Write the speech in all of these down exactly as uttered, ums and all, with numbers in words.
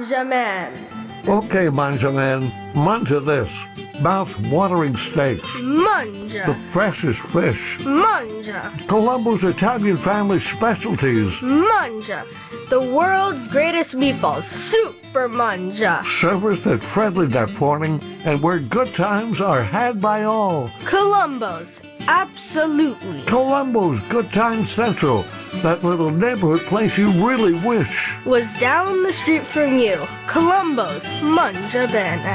Manja Man. Okay, Manja Man, manja this. Mouth-watering steaks. Manja. The freshest fish. Manja. Colombo's Italian family specialties. Manja. The world's greatest meatballs. Super Manja. Serviced at friendly that morning, and where good times are had by all. Colombo's. Absolutely. Colombo's Good Time Central. That little neighborhood place you really wish was down the street from you. Colombo's Manja Bene.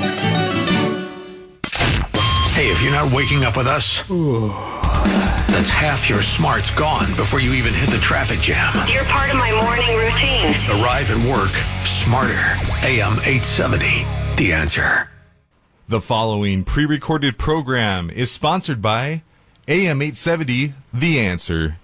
Hey, if you're not waking up with us, that's half your smarts gone before you even hit the traffic jam. You're part of my morning routine. Arrive at work smarter. A M eight seventy, The Answer. The following pre-recorded program is sponsored by A M eight seventy, The Answer.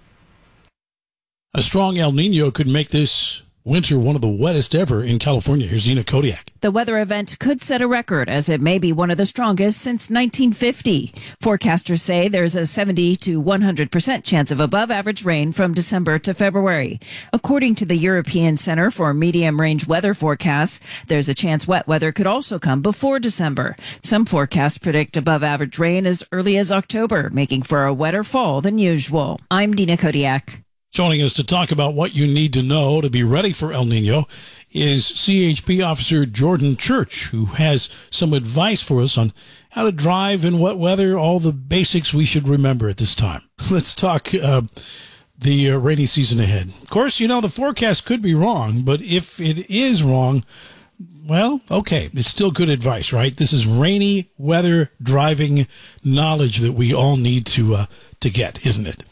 A strong El Nino could make this winter one of the wettest ever in California. Here's Dina Kodiak. The weather event could set a record, as it may be one of the strongest since nineteen fifty. Forecasters say there's a seventy to one hundred percent chance of above-average rain from December to February. According to the European Center for Medium-Range Weather Forecasts, there's a chance wet weather could also come before December. Some forecasts predict above-average rain as early as October, making for a wetter fall than usual. I'm Dina Kodiak. Joining us to talk about what you need to know to be ready for El Nino is C H P Officer Jordan Church, who has some advice for us on how to drive in wet weather, all the basics we should remember at this time. Let's talk uh, the uh, rainy season ahead. Of course, you know, the forecast could be wrong, but if it is wrong, well, okay, it's still good advice, right? This is rainy weather driving knowledge that we all need to uh, to get, isn't it?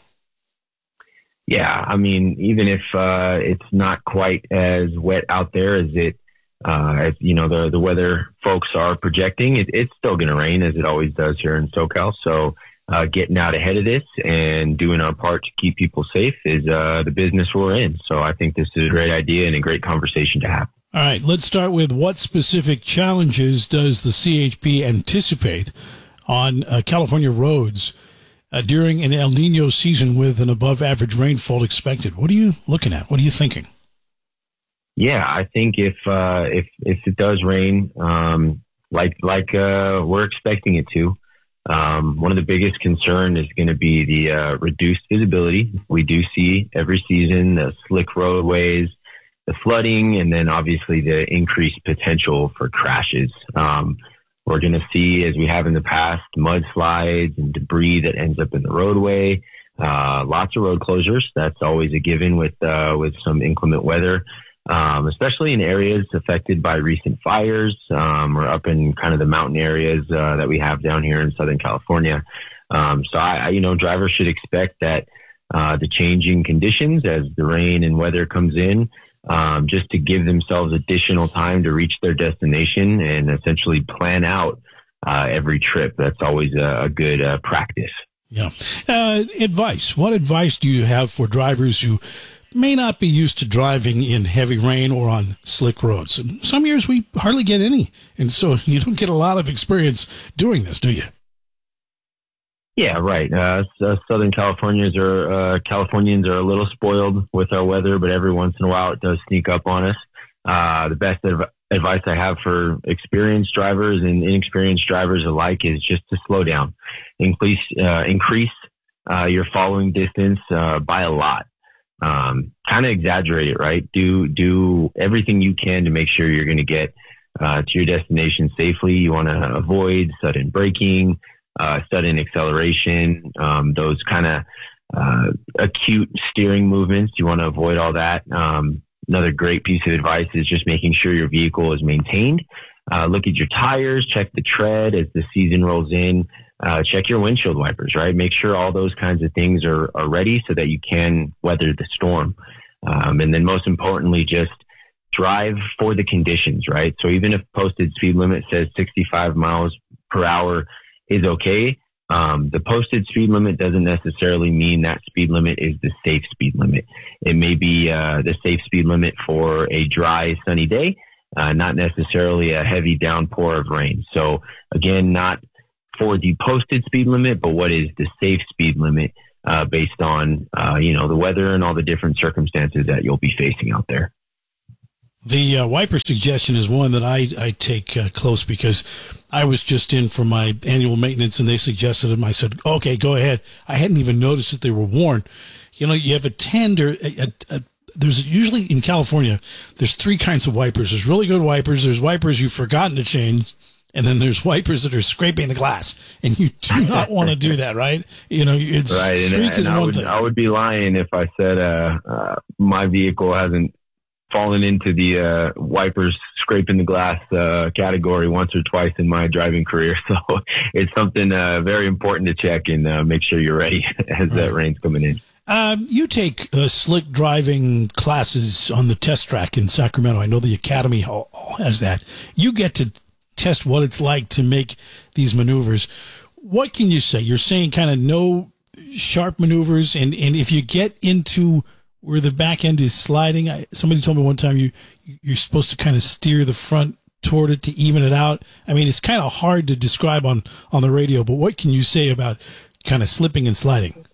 Yeah, I mean, even if uh, it's not quite as wet out there as it, uh, as you know, the the weather folks are projecting, it, it's still going to rain as it always does here in SoCal. So, uh, getting out ahead of this and doing our part to keep people safe is uh, the business we're in. So, I think this is a great idea and a great conversation to have. All right, let's start with what specific challenges does the C H P anticipate on uh, California roads Uh, during an El Nino season with an above-average rainfall expected? What are you looking at? What are you thinking? Yeah, I think if uh, if if it does rain, um, like like uh, we're expecting it to, um, one of the biggest concern is going to be the uh, reduced visibility. We do see every season the slick roadways, the flooding, and then obviously the increased potential for crashes. Um, We're going to see, as we have in the past, mudslides and debris that ends up in the roadway. Uh, lots of road closures. That's always a given with uh, with some inclement weather, um, especially in areas affected by recent fires um, or up in kind of the mountain areas uh, that we have down here in Southern California. Um, so, I, I, you know, drivers should expect that uh, the changing conditions as the rain and weather comes in, Um, just to give themselves additional time to reach their destination and essentially plan out uh, every trip. That's always a, a good uh, practice. Yeah. Uh, advice. What advice do you have for drivers who may not be used to driving in heavy rain or on slick roads? And some years we hardly get any, and so you don't get a lot of experience doing this, do you? Yeah, right. Uh, so Southern Californians are uh, Californians are a little spoiled with our weather, but every once in a while it does sneak up on us. Uh, the best adv- advice I have for experienced drivers and inexperienced drivers alike is just to slow down, increase uh, increase uh, your following distance uh, by a lot. Um, kind of exaggerate it, right? Do do everything you can to make sure you're going to get uh, to your destination safely. You want to avoid sudden braking. Uh, sudden acceleration, um, those kind of uh, acute steering movements. You want to avoid all that. Um, another great piece of advice is just making sure your vehicle is maintained. Uh, look at your tires, check the tread as the season rolls in, uh, check your windshield wipers, right? Make sure all those kinds of things are, are ready so that you can weather the storm. Um, and then most importantly, just drive for the conditions, right? So even if posted speed limit says sixty-five miles per hour, is okay. Um, the posted speed limit doesn't necessarily mean that speed limit is the safe speed limit. It may be uh, the safe speed limit for a dry, sunny day, uh, not necessarily a heavy downpour of rain. So again, not for the posted speed limit, but what is the safe speed limit uh, based on, uh, you know, the weather and all the different circumstances that you'll be facing out there. The uh, wiper suggestion is one that I, I take uh, close because I was just in for my annual maintenance and they suggested them. I said, okay, go ahead. I hadn't even noticed that they were worn. You know, you have a tend or a, a, a, there's usually in California, there's three kinds of wipers. There's really good wipers. There's wipers you've forgotten to change. And then there's wipers that are scraping the glass, and you do not want to do that, right? You know, it's right. And, streak and is I one would, thing. I would be lying if I said uh, uh, my vehicle hasn't fallen into the uh, wipers scraping the glass uh, category once or twice in my driving career. So it's something uh, very important to check and uh, make sure you're ready as right. that rain's coming in. Um, you take uh, slick driving classes on the test track in Sacramento. I know the Academy all, all has that. You get to test what it's like to make these maneuvers. What can you say? You're saying kind of no sharp maneuvers, and, and if you get into where the back end is sliding, I, somebody told me one time you, you're supposed to kind of steer the front toward it to even it out. I mean, it's kind of hard to describe on, on the radio, but what can you say about kind of slipping and sliding?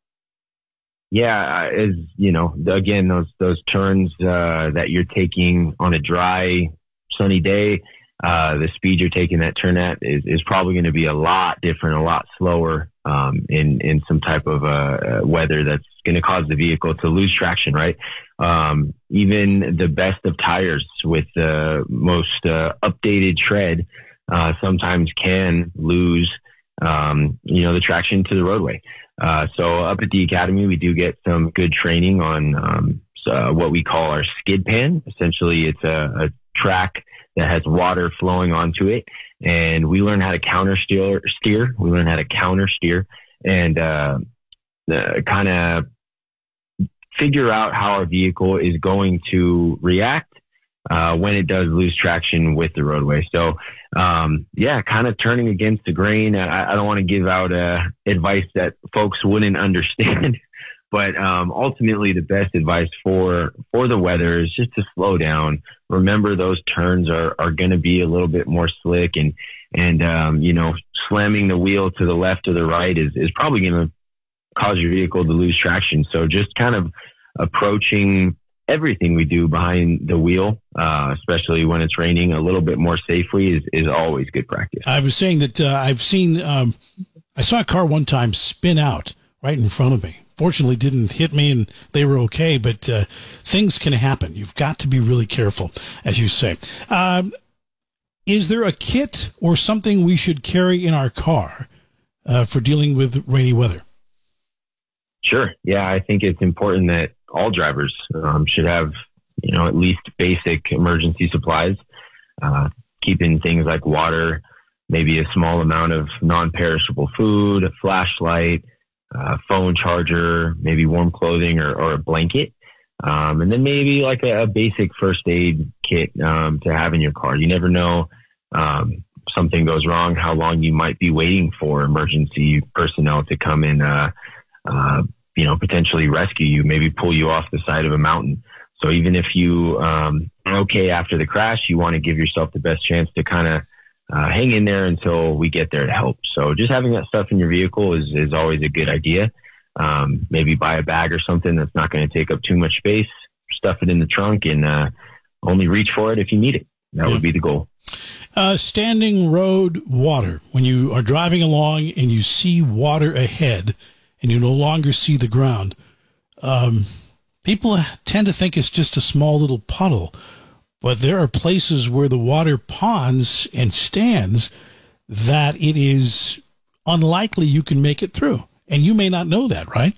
Yeah, as you know, again, those those turns uh, that you're taking on a dry, sunny day, uh, the speed you're taking that turn at is, is probably going to be a lot different, a lot slower um, in in some type of uh, weather that's going to cause the vehicle to lose traction. Right? Um, even the best of tires with the most uh, updated tread uh, sometimes can lose, um, you know, the traction to the roadway. Uh, so up at the Academy, we do get some good training on um, uh, what we call our skid pan. Essentially, it's a, a track that has water flowing onto it, and we learn how to counter steer. steer. We learn how to counter steer and uh, uh, kind of figure out how our vehicle is going to react uh, when it does lose traction with the roadway. So, um, yeah, kind of turning against the grain. I, I don't want to give out uh, advice that folks wouldn't understand, but um, ultimately the best advice for, for the weather is just to slow down. Remember, those turns are, are going to be a little bit more slick, and, and um, you know, slamming the wheel to the left or the right is, is probably going to cause your vehicle to lose traction. So just kind of approaching everything we do behind the wheel, uh, especially when it's raining, a little bit more safely is, is always good practice. I was saying that uh, I've seen, um, I saw a car one time spin out right in front of me. Fortunately, didn't hit me and they were okay, but uh, things can happen. You've got to be really careful, as you say. Um, is there a kit or something we should carry in our car uh, for dealing with rainy weather? Sure. Yeah, I think it's important that all drivers um, should have, you know, at least basic emergency supplies, uh, keeping things like water, maybe a small amount of non-perishable food, a flashlight, uh, phone charger, maybe warm clothing or, or a blanket. Um, and then maybe like a, a basic first aid kit um, to have in your car. You never know um, something goes wrong, how long you might be waiting for emergency personnel to come in, uh, uh, you know, potentially rescue you, maybe pull you off the side of a mountain. So even if you um, are okay after the crash, you want to give yourself the best chance to kind of uh, hang in there until we get there to help. So just having that stuff in your vehicle is, is always a good idea. Um, maybe buy a bag or something that's not going to take up too much space, stuff it in the trunk, and uh, only reach for it if you need it. That yeah. would be the goal. Uh, standing road water. When you are driving along and you see water ahead and you no longer see the ground, um, people tend to think it's just a small little puddle. But there are places where the water ponds and stands that it is unlikely you can make it through. And you may not know that, right?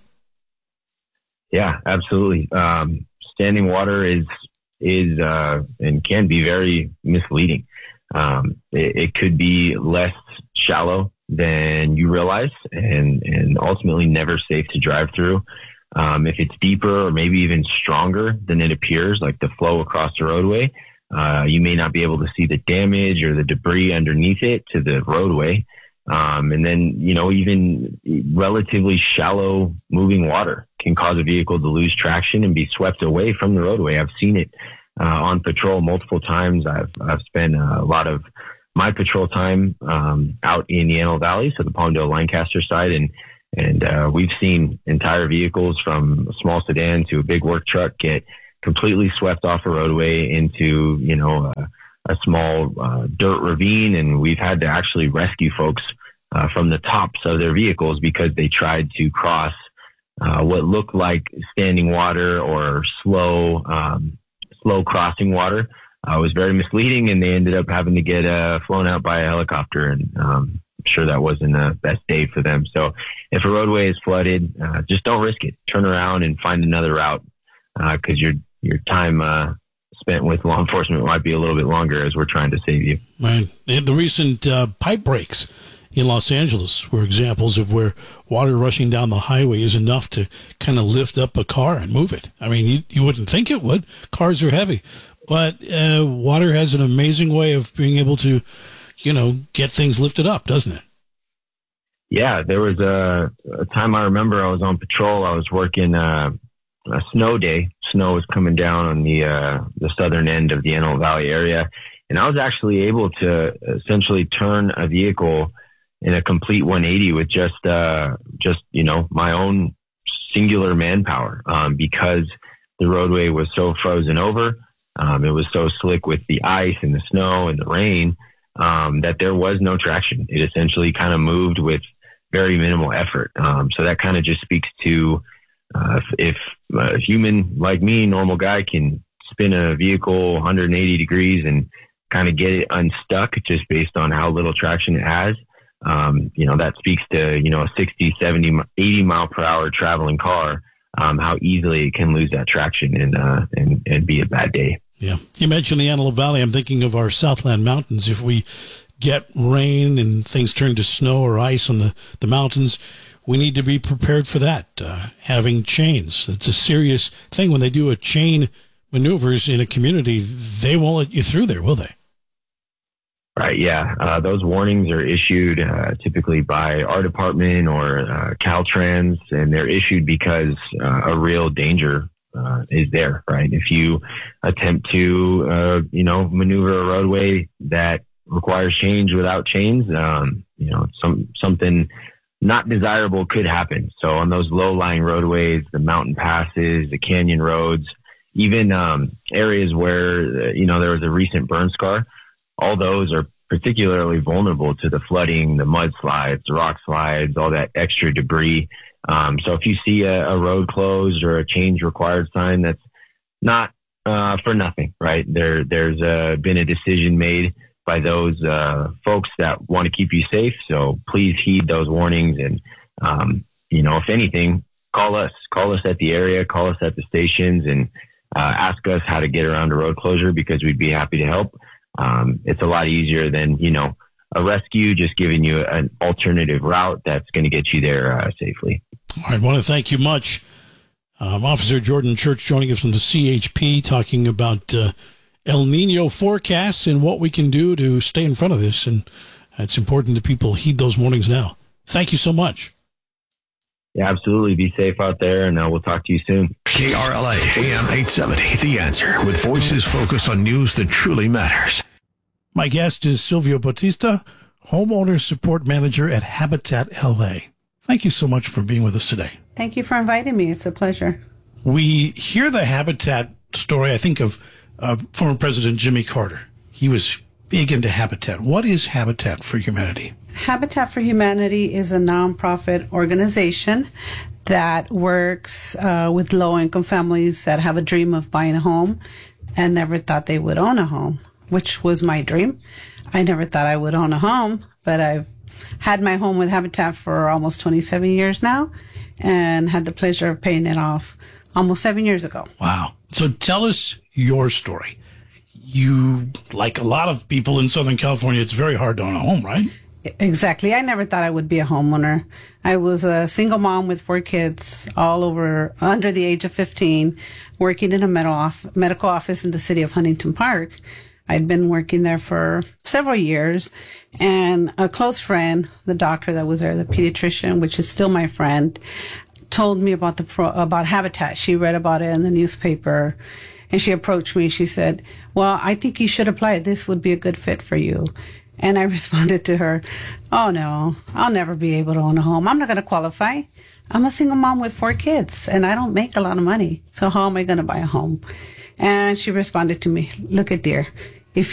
Yeah, absolutely. Um, standing water is is uh, and can be very misleading. Um, it, it could be less shallow than you realize, and and ultimately never safe to drive through. Um, if it's deeper or maybe even stronger than it appears, like the flow across the roadway, uh, you may not be able to see the damage or the debris underneath it to the roadway. Um, and then, you know, even relatively shallow moving water can cause a vehicle to lose traction and be swept away from the roadway. I've seen it uh, on patrol multiple times. I've I've spent a lot of my patrol time um, out in the Antelope Valley, so the Palmdale Lancaster side, and and uh, we've seen entire vehicles from a small sedan to a big work truck get completely swept off a roadway into, you know, a, a small uh, dirt ravine. And we've had to actually rescue folks uh, from the tops of their vehicles because they tried to cross uh, what looked like standing water or slow, um, slow crossing water. Uh, it was very misleading, and they ended up having to get uh, flown out by a helicopter. And um, I'm sure that wasn't the best day for them. So if a roadway is flooded, uh, just don't risk it. Turn around and find another route, because uh, your your time uh, spent with law enforcement might be a little bit longer as we're trying to save you. Right. The recent uh, pipe breaks in Los Angeles were examples of where water rushing down the highway is enough to kind of lift up a car and move it. I mean, you, you wouldn't think it would. Cars are heavy. But uh, water has an amazing way of being able to, you know, get things lifted up, doesn't it? Yeah, there was a, a time I remember I was on patrol. I was working uh, a snow day. Snow was coming down on the uh, the southern end of the Antelope Valley area. And I was actually able to essentially turn a vehicle in a complete one eighty with just, uh, just you know, my own singular manpower um, because the roadway was so frozen over. Um, it was so slick with the ice and the snow and the rain um, that there was no traction. It essentially kind of moved with very minimal effort. Um, so that kind of just speaks to uh, if, if a human like me, normal guy, can spin a vehicle one hundred eighty degrees and kind of get it unstuck just based on how little traction it has. Um, you know, that speaks to, you know, a sixty, seventy, eighty mile per hour traveling car, um, how easily it can lose that traction and, uh, and, and be a bad day. Yeah. You mentioned the Antelope Valley. I'm thinking of our Southland mountains. If we get rain and things turn to snow or ice on the, the mountains, we need to be prepared for that. Uh, having chains. It's a serious thing. When they do a chain maneuvers in a community, they won't let you through there, will they? Right. Yeah. Uh, those warnings are issued uh, typically by our department or uh, Caltrans, and they're issued because uh, a real danger Uh, is there, right? If you attempt to, uh, you know, maneuver a roadway that requires change without chains, um, you know, some something not desirable could happen. So on those low-lying roadways, the mountain passes, the canyon roads, even um, areas where, uh, you know, there was a recent burn scar, all those are particularly vulnerable to the flooding, the mudslides, the rock slides, all that extra debris. Um, so if you see a, a road closed or a change required sign, that's not uh, for nothing, right? There, there's uh, been a decision made by those uh, folks that want to keep you safe. So please heed those warnings. And, um, you know, if anything, call us. Call us at the area, call us at the stations, and uh, ask us how to get around a road closure, because we'd be happy to help. Um, it's a lot easier than, you know, a rescue just giving you an alternative route that's going to get you there uh, safely. All right, I want to thank you much. Um, Officer Jordan Church joining us from the C H P, talking about uh, El Nino forecasts and what we can do to stay in front of this. And it's important that people heed those warnings now. Thank you so much. Yeah, absolutely. Be safe out there, and uh, we'll talk to you soon. K R L A A M eight seventy, The Answer, with voices focused on news that truly matters. My guest is Silvio Bautista, Homeowner Support Manager at Habitat L A. Thank you so much for being with us today. Thank you for inviting me. It's a pleasure. We hear the Habitat story, I think, of uh, former President Jimmy Carter. He was big into Habitat. What is Habitat for Humanity? Habitat for Humanity is a nonprofit organization that works uh, with low-income families that have a dream of buying a home and never thought they would own a home, which was my dream. I never thought I would own a home, but I've had my home with Habitat for almost twenty-seven years now, and had the pleasure of paying it off almost seven years ago. Wow. So tell us your story. You, like a lot of people in Southern California, it's very hard to own a home, right? Exactly. I never thought I would be a homeowner. I was a single mom with four kids, all over, under the age of fifteen, working in a medical office in the city of Huntington Park. I'd been working there for several years, and a close friend, the doctor that was there, the pediatrician, which is still my friend, told me about the pro, about Habitat. She read about it in the newspaper, and she approached me. She said, "Well, I think you should apply. This would be a good fit for you." And I responded to her, "Oh no, I'll never be able to own a home. I'm not going to qualify. I'm a single mom with four kids and I don't make a lot of money. So how am I going to buy a home? And she responded to me, look at dear,